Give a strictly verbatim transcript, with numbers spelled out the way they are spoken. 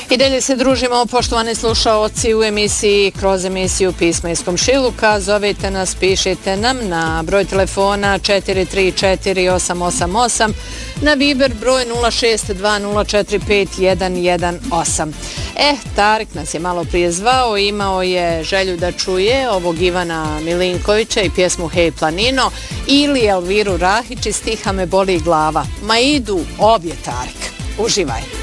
I dalje se družimo, poštovani slušaoci, u emisiji kroz emisiju Pisma iz komšiluka. Zovite nas, pišite nam na broj telefona četiri tri četiri osam osam osam, na Viber broj nula šest dva nula četiri pet jedan jedan osam. E, Tarik nas je malo prije zvao, imao je želju da čuje ovog Ivana Milinkovića i pjesmu Hej planino ili Elviru Rahić i stiha Me boli glava. Ma idu obje, Tarik. Uživaj.